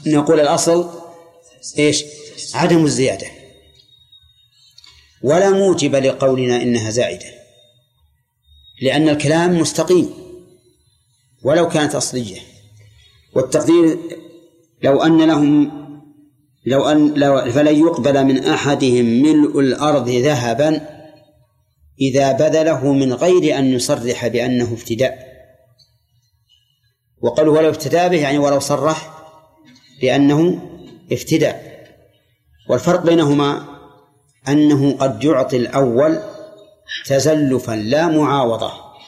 نقول الأصل إيش؟ عدم الزيادة، ولا موجب لقولنا إنها زائدة، لأن الكلام مستقيم ولو كانت أصلية. والتقدير فلن يقبل من أحدهم ملء الأرض ذهبا إذا بذله من غير أن يصرح بأنه افتداء. وقالوا ولو ابتدى به يعني ولو صرح بأنه افتداء. والفرق بينهما أنه قد يعطي الأول تزلفا لا معاوضة،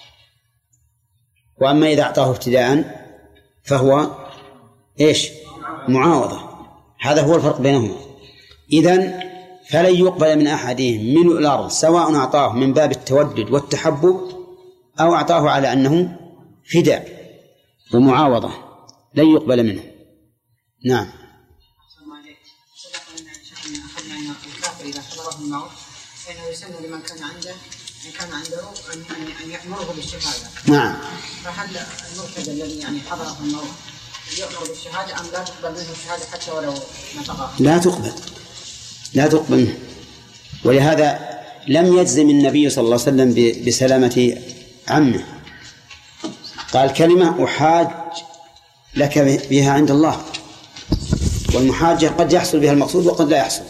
وأما إذا أعطاه ابتداء فهو إيش؟ معاوضة. هذا هو الفرق بينهما. إذن فلن يقبل من أحدهم ملء الأرض سواء أعطاه من باب التودد والتحبب أو أعطاه على أنه فداء ومعاوضة، لن يقبل منه. نعم. إذا حضره الموت فإنه يسن لمن كان عنده أن يأمره بالشهادة. نعم. فهل المرتد الذي يعني حضره الموت يأمر بالشهادة أم لا تقبل منه الشهادة حتى ولو نطقها؟ لا تقبل منه. ولهذا لم يجزم النبي صلى الله عليه وسلم بسلامة عمه، قال كلمة أحاج لك بها عند الله، والمحاجة قد يحصل بها المقصود وقد لا يحصل.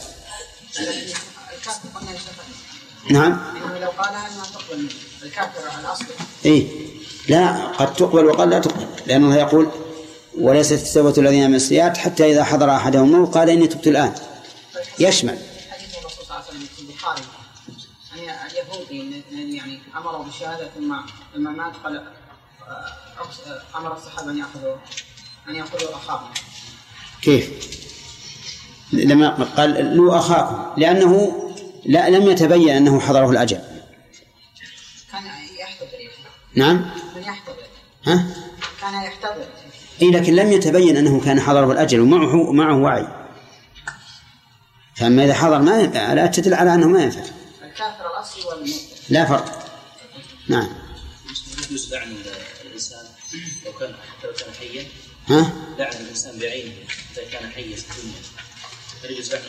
نعم. لو قالها ما تقبل منه الكافر الأصلي. إيه لا، قد تقبل وقد لا تقبل، لأنه يقول وليست توبة الذين من السيئات حتى إذا حضر أحدهم الموت قال إني تبت الآن. يشمل حديث الرسول صلى الله عليه وسلم في البخاري أن اليهودي يعني أمروا بالشهادة ثم مات قال أمر الصحابة أن يأخذوا أخاهم. كيف؟ لما قال له أخاكم لأنه لم يتبين أنه حضره الأجل. كان يحتضر. نعم. كان يحتضر. ها؟ كان يحتضر. إيه لكن لم يتبين أنه كان حضره الأجل ومعه وعي. فأما إذا حضر ما ينفع، لا تدل على أنه ما ينفع. الكافر الأصلي والمرتد لا فرق. نعم. يجوز لعن الإنسان لو كان حيا. ها؟ لعن الإنسان بعينه إذا كان حيا في الدنيا هل يجوز لعنه؟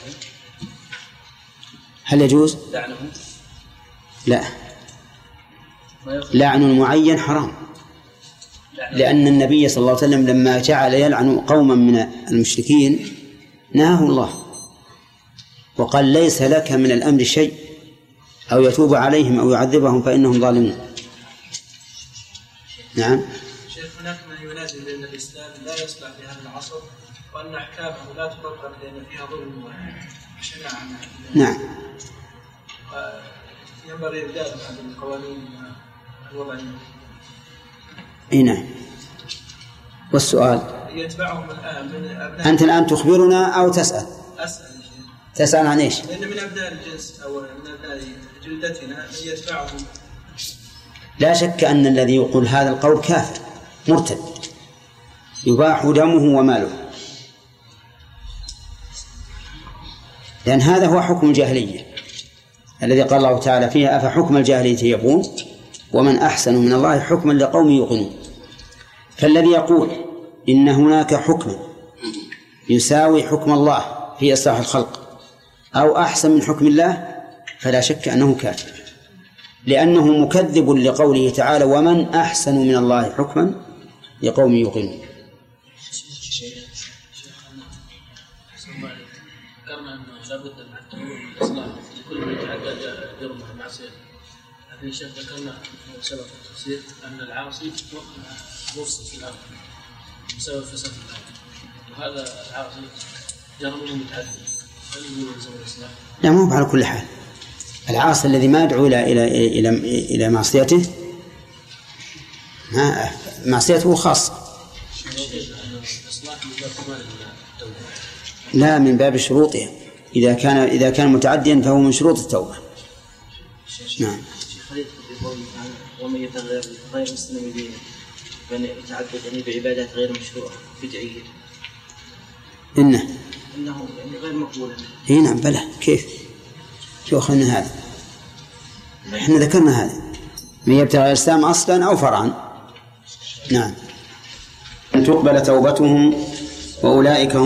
هل يجوز؟ لعنه؟ لا، لعن المعين حرام، لأن النبي صلى الله عليه وسلم لما جعل يلعن قوما من المشركين نهاه الله وقال ليس لك من الأمر شيء أو يتوب عليهم أو يعذبهم فإنهم ظالمون. نعم. شيخ هناك من ينازل بأن الإسلام لا يصلح في هذا العصر وأن أحكامه لا تطبق لأن فيها ظلم وشناعة. نعم. ينبغي إبدال هذه القوانين الوضعية. نعم. والسؤال يتبعهم الآن من أبناء. أنت الآن تخبرنا أو تسأل؟ أسأل. تسأل عن إيش؟ لأن من أبناء الجنس أو من أبناء جلدتنا من يتبعهم. لا شك أن الذي يقول هذا القول كافر مرتد يباح دمه وماله، لأن هذا هو حكم الجاهلية الذي قال الله تعالى فيها أفحكم الجاهلية يبغون ومن أحسن من الله حكما لقوم يوقنون. فالذي يقول إن هناك حكما يساوي حكم الله في إصلاح الخلق أو أحسن من حكم الله فلا شك أنه كافر، لأنه مكذب لقوله تعالى ومن أحسن من الله حكما لقوم يوقنون. ذكرنا أنه لابد من الإصلاح لكل من يتعدى جرمه المعصية. لكن الشيخ ذكرنا في سبب التفسير أن العاصي مفسد في الأرض بسبب فساد الأرض، وهذا العاصي جرمه متعدد، هل يلزم الإصلاح؟ لا، مو على كل حال. العاصي الذي ما يدعو إلى معصيته معصيته خاصة. لا، من باب شروطها. إذا كان متعديا فهو من شروط التوبة. نعم. ومن يتغير غير مسلم دينه بأن يتعدد يعني بعبادات غير مشروعة بدعية إنه يعني غير مقبولة. نعم بلى. كيف شو أخذنا هذا؟ إحنا ذكرنا هذا من يبتغي الإسلام أصلا أو فرعا. نعم. أن تقبل توبتهم وأولئك هم